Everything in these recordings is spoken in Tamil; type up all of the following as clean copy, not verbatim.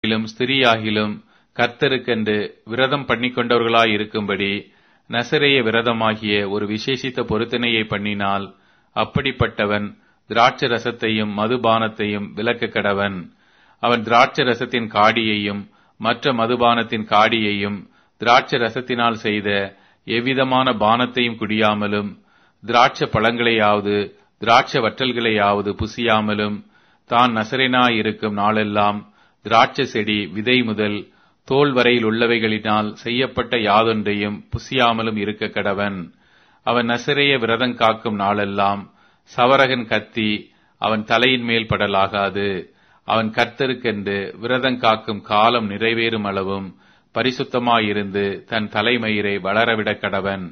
ஸ்திரீயாகிலும் கர்த்தருக்கென்று விரதம் பண்ணிக்கொண்டவர்களாயிருக்கும்படி நசரேய விரதமாகிய ஒரு விசேஷித்த பொருத்தனையை பண்ணினால் அப்படிப்பட்டவன் திராட்சை ரசத்தையும் மதுபானத்தையும் விலக்க கடவன். அவன் திராட்சை ரசத்தின் காடியையும் மற்ற மதுபானத்தின் காடியையும் திராட்சை ரசத்தினால் செய்த எவ்விதமான பானத்தையும் குடியாமலும் திராட்சை பழங்களையாவது திராட்சை வற்றல்களையாவது புசியாமலும் தான் நசரேயனாயிருக்கும் நாளெல்லாம் திராட்சை செடி விதை முதல் தோல் வரையில் உள்ளவைகளினால் செய்யப்பட்ட யாதொன்றையும் புசியாமலும் இருக்க கடவன். அவன் நசரேய விரதம் காக்கும் நாளெல்லாம் சவரகன் கத்தி அவன் தலையின் மேல் படலாகாது. அவன் கர்த்தருக்கென்று விரதம் காக்கும் காலம் நிறைவேறும் அளவும் பரிசுத்தமாயிருந்து தன் தலைமயிரை வளரவிடக் கடவன்.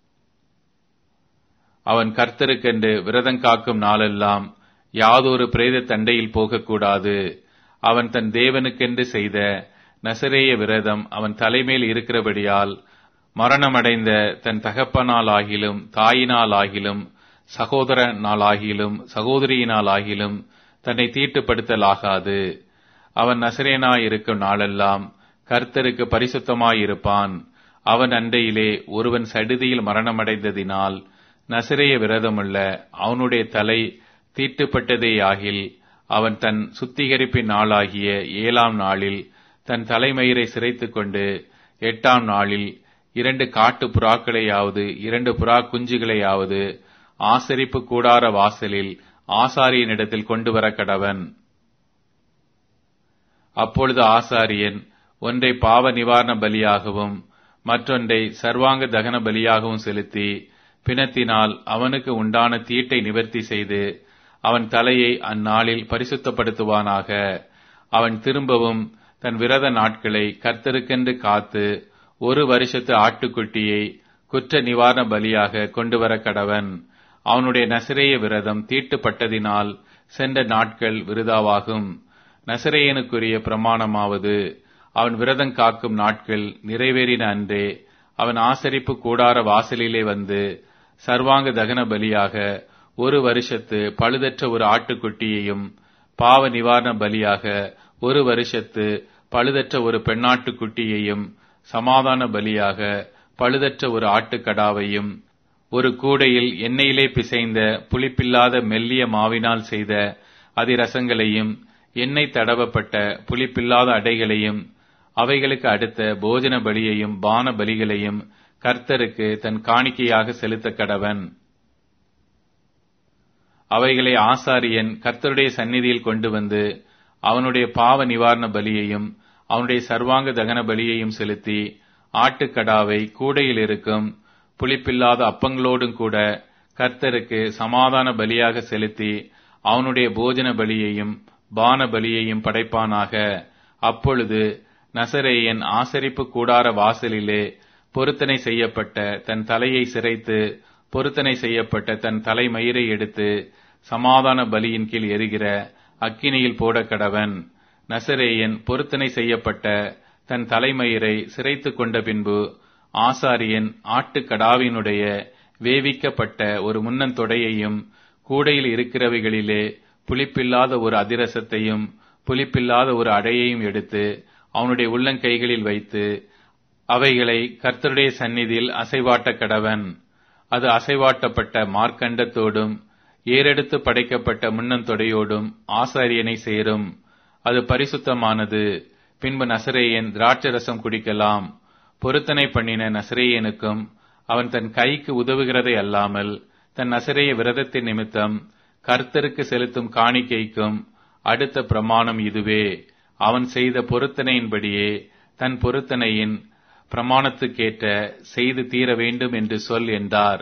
அவன் கர்த்தருக்கென்று விரதம் காக்கும் நாளெல்லாம் யாதொரு பிரேத தண்டையில் போகக்கூடாது. அவன் தன் தேவனுக்கென்று செய்த நசரேய விரதம் அவன் தலைமேல் இருக்கிறபடியால் மரணமடைந்த தன் தகப்பனாலாகிலும் தாயினாலாகிலும் சகோதரனாலாகிலும் சகோதரியினாலாகிலும் தன்னை தீட்டுப்படுத்தலாகாது. அவன் நசரேயனாயிருக்கும் நாளெல்லாம் கர்த்தருக்கு பரிசுத்தமாயிருப்பான். அவன் அண்டையிலே ஒருவன் சடுதியில் மரணமடைந்ததினால் நசரேய விரதமுள்ள அவனுடைய தலை தீட்டுப்பட்டதேயாகில் அவன் தன் சுத்திகரிப்பின் நாளாகிய 7ஆம் நாளில் தன் தலைமயிரை சிரைத்துக் கொண்டு 8ஆம் நாளில் 2 காட்டு புறாக்களையாவது 2 புறா குஞ்சுகளையாவது ஆசரிப்பு கூடார வாசலில் ஆசாரியனிடத்தில் கொண்டு வர கடவன். அப்பொழுது ஆசாரியன் ஒன்றை பாவ நிவாரண பலியாகவும் மற்றொன்றை சர்வாங்க தகன பலியாகவும் செலுத்தி பிணத்தினால் அவனுக்கு உண்டான தீட்டை நிவர்த்தி செய்து அவன் தலையை அந்நாளில் பரிசுத்தப்படுத்துவானாக. அவன் திரும்பவும் தன் விரத நாட்களை கர்த்தருக்கென்று காத்து 1 வருஷத்து ஆட்டுக்குட்டியை குற்ற நிவாரண பலியாக கொண்டு வர கடவன். அவனுடைய நசரேய விரதம் தீட்டுப்பட்டதினால் சென்ற நாட்கள் விருதாவாகும். நசரேயனுக்குரிய பிரமாணமாவது அவன் விரதம் காக்கும் நாட்கள் நிறைவேறின அன்றே அவன் ஆசரிப்பு கூடார வாசலிலே வந்து சர்வாங்க தகன பலியாக 1 வருஷத்து பழுதற்ற ஒரு ஆட்டுக்குட்டியையும் பாவ நிவாரண பலியாக 1 வருஷத்து பழுதற்ற ஒரு பெண்ணாட்டுக்குட்டியையும் சமாதான பலியாக பழுதற்ற ஒரு ஆட்டுக்கடாவையும் ஒரு கூடையில் எண்ணெயிலே பிசைந்த புளிப்பில்லாத மெல்லிய மாவினால் செய்த அதிரசங்களையும் எண்ணெய் தடவப்பட்ட புளிப்பில்லாத அடைகளையும் அவைகளுக்கு அடுத்த போஜன பலியையும் பான பலிகளையும் கர்த்தருக்கு தன் காணிக்கையாக செலுத்த கடவன். அவைகளை ஆசாரியன் கர்த்தருடைய சந்நிதியில் கொண்டு வந்து அவனுடைய பாவ நிவாரண பலியையும் அவனுடைய சர்வாங்க தகன பலியையும் செலுத்தி ஆட்டுக்கடாவை கூடையில் இருக்கும் புளிப்பில்லாத அப்பங்களோடும் கூட கர்த்தருக்கு சமாதான பலியாக செலுத்தி அவனுடைய போஜன பலியையும் பான பலியையும் படைப்பானாக. அப்பொழுது நசரேயன் ஆசரிப்பு கூடார வாசலிலே பொருத்தனை செய்யப்பட்ட தன் தலையை சிரைத்து பொருத்தனை செய்யப்பட்ட தன் தலைமயிரை எடுத்து சமாதான பலியின் கீழ் எரிகிற அக்கினியில் போட கடவன். நசரேயன் பொருத்தனை செய்யப்பட்ட தன் தலைமயிரை சிரைத்து கொண்ட பின்பு ஆசாரியன் ஆட்டுக்கடாவினுடைய வேவிக்கப்பட்ட ஒரு முன்னந்தொடையையும் கூடையில் இருக்கிறவைகளிலே புளிப்பில்லாத ஒரு அதிரசத்தையும் புளிப்பில்லாத ஒரு அடையையும் எடுத்து அவனுடைய உள்ளங்கைகளில் வைத்து அவைகளை கர்த்தருடைய சந்நிதியில் அசைவாட்ட கடவன். அது அசைவாட்டப்பட்ட மார்க்கண்டத்தோடும் ஏறெடுத்து படைக்கப்பட்ட முன்னந்தொடையோடும் ஆசாரியனை சேரும். அது பரிசுத்தமானது. பின்பு நசரேயன் திராட்சரசம் குடிக்கலாம். பொருத்தனை பண்ணின நசரேயனுக்கும் அவன் தன் கைக்கு உதவுகிறதை அல்லாமல் தன் நசரேய விரதத்தின் நிமித்தம் கர்த்தருக்கு செலுத்தும் காணிக்கைக்கும் அடுத்த பிரமாணம் இதுவே. அவன் செய்த பொருத்தனையின்படியே தன் பொருத்தனையின் பிரமாணத்துக்கேற்ற செய்து தீர வேண்டும் என்று சொல் என்றார்.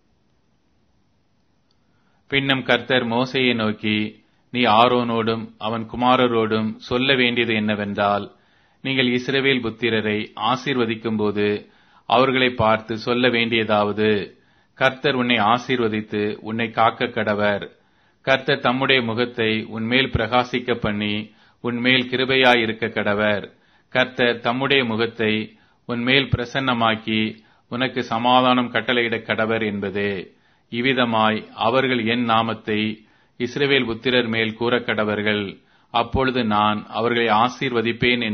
பின்னும் கர்த்தர் மோசேயை நோக்கி, நீ ஆரோனோடும் அவன் குமாரரோடும் சொல்ல வேண்டியது என்னவென்றால், நீங்கள் இஸ்ரவேல் புத்திரரை ஆசீர்வதிக்கும் போது அவர்களை பார்த்து சொல்ல வேண்டியதாவது, கர்த்தர் உன்னை ஆசீர்வதித்து உன்னை காக்க கடவர். கர்த்தர் தம்முடைய முகத்தை உன்மேல் பிரகாசிக்க பண்ணி உன்மேல் கிருபையாயிருக்க கடவர். கர்த்தர் தம்முடைய முகத்தை உன்மேல் பிரசன்னமாக்கி உனக்கு சமாதானம் கட்டளையிட கடவர் என்பதே. இவ்விதமாய் அவர்கள் என் நாமத்தை இஸ்ரவேல் புத்திரர் மேல் கூறக்கடவர்கள். அப்பொழுது நான் அவர்களை ஆசீர்வதிப்பேன்